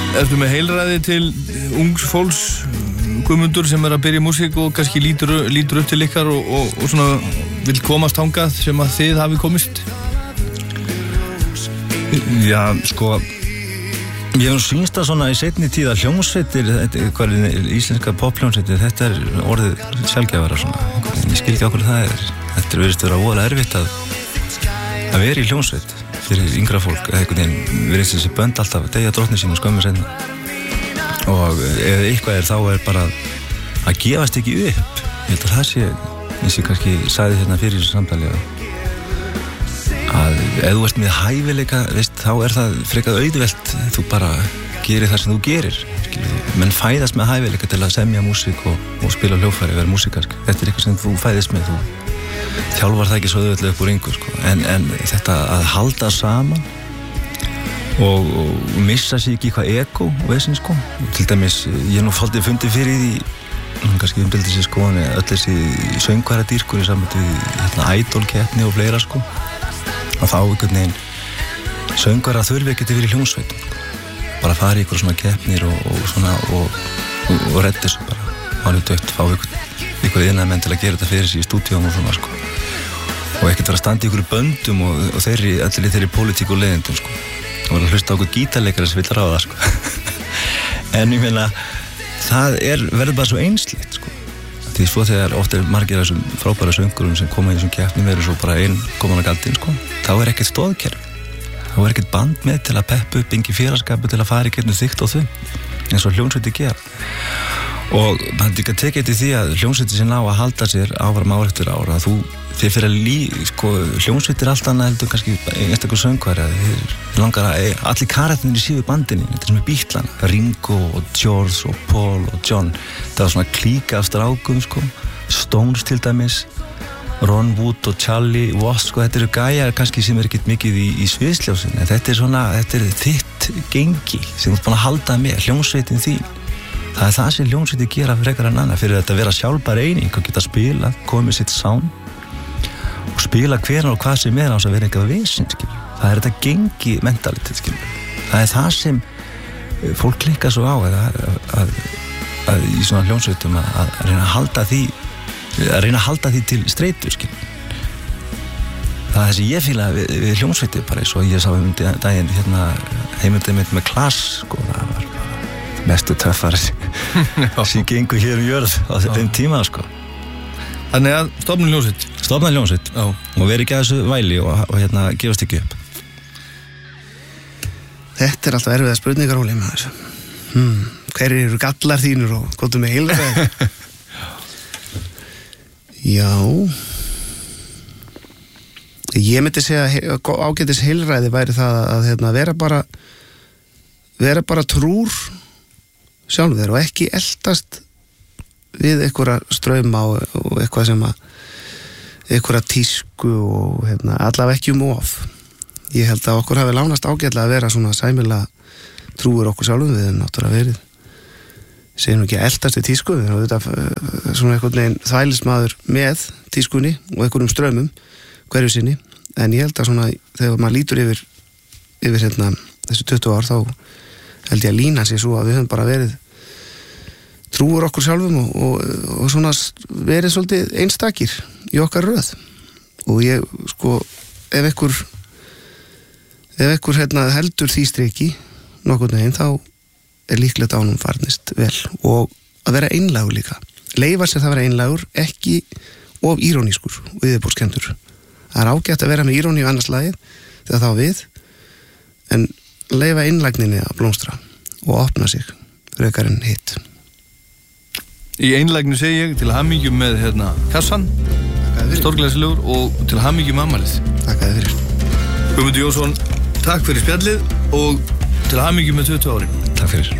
Ertu með heilræði til ungs fólks, Guðmundur, sem að byrja í músík og kannski lítur upp til ykkar og svona vill komast þangað sem að þið hafi komist? Já, sko, ég hef sýnst það svona í seinni tíð að hljómsveitir, íslenska pophljómsveitir, þetta orðið sjálfgefara svona. Ég skil ekki okkur það þetta verðist vera voðalega erfitt að vera í hljómsveit fyrir yngra fólk, eða einhvern veginn verðist þessi bönd alltaf deyja drottni sín og skömmu seinna. Og ef eitthvað þá bara að gefast ekki upp. Ég held að það sé, eins og ég kannski sagði hérna fyrir þessu samtali að ef þú ert með hæfileika, veist, þá það frekar auðvelt, þú bara gerir það sem þú gerir, menn fæðast með hæfileika til að semja músík og spila hljóðfæri, vera músíkarsk. Þetta eitthvað sem þú fæðist með, þú þjálfar það ekki svo auðveldlega upp úr engu, sko. En þetta að halda saman og missa sig ekki eitthvað ego og vesinn, sko. Til dæmis, ég nú fundið fyrir því kannski umbildi sér skoðan öll þessi söngvaradýrkur í sambandi við idol-keppni og fleira, sko. Og þá einhvern veginn söngvarar þurfi ekki til að vera í hljómsveitum, bara fara í einhverjum svona keppnir og redda þessu bara ánum dögt, fá einhver iðnaðarmenn til að gera þetta fyrir sig í stúdíum og svona, sko. Og ekkert vera að standa í einhverju böndum og allir þeirri pólitík og leiðindum, sko. Og vera að hlusta á einhver gítarleikara sem vill ráða, sko. En ég meina, það verður bara svo einsleitt, sko. Því svo þegar oft margir af þessum frábæra söngurum sem koma í þessum keppnum verður svo bara komin að galdinn, sko. Þá ekkert stoðkerfi. Þá ekkert band með til að peppa upp engi félagskapu til að fara í gegnum þykkt og þunn, eins og hljómsveitir gera. Og maður líka tekið til því að hljómsveitir sem ná að halda sér áfram ár eftir ár, að þið fyrir að sko, hljómsveitir allt annað heldur kannski einstakur söngvari, þið langar að allir karakterinn í síðu bandinni, þetta sem Beatlana, Ringo og George og Paul og John, það var svona klíka af strákum, sko, Stones til dæmis, Ron Wood og Charlie Watts, sko, þetta eru gæjar kannski sem ekkert mikið í sviðsljósin, en þetta er þitt gengi sem þú ert búin að halda með, hljómsveitin þín. Það það sem hljómsveitir gera frekar en annað, fyrir þetta að vera sjálfbær eining og geta spilað, komið sitt sound og spila hvenær og hvað sem án að vera eitthvað vesen, skilur. Það þetta gengi mentalitet, skilur. Það það sem fólk klikkar svo á að í svona hljómsveitum að reyna að halda því til streitu, skilur. Það sem ég fíla við hljómsveitir bara eins og ég sá daginn heimildið mitt með Klass, sko, það var mestu töffar sem gengur hér jörð á þeim tíma, sko. Þannig að stofna hljómsveit. Já. Og veri ekki að þessu væli og gefast ekki upp. Þetta alltaf erfiða spurningar, Óli, með þessu. Hverjir eru gallar þínur og hvað með heilræði? Já. Ég myndi segja ágætis heilræði væri það að vera bara trúr sjálf þeir og ekki eldast við einhverja strauma og eitthvað sem einhverja tísku og allavega ekki of. Ég held að okkur hafi lánast ágætlega að vera svona sæmilega trúur okkur sjálfum, við náttúrulega verið segjum ekki að eldast við tísku, við erum þetta svona einhvern veginn þvælismaður með tískunni og einhverjum straumum hverju sinni, en ég held að svona þegar maður lítur yfir þessu 20 ár, þá held ég að lína sér svo að við höfum bara verið trúur okkur sjálfum og svona verið svolítið einstakir í okkar röð. Og ég, sko, ef einhver heldur því striki nokkurn veginn, þá líklegt ánum farnist vel. Og að vera einlægur líka. Leyfa sér það að vera einlægur, ekki of írónískur og yfirbórskendur. Það ágætt að vera með íróní og annars lagið þegar þá við, en leyfa einlægninni að blómstra og opna sig frekar en hitt. Í einlægni segi ég til hamingju með kassan, stórglæsilegur, og til hamingju með afmælið. Takk fyrir. Guðmundur Jónsson, takk fyrir spjallið og til hamingju með 20 árin. Takk fyrir.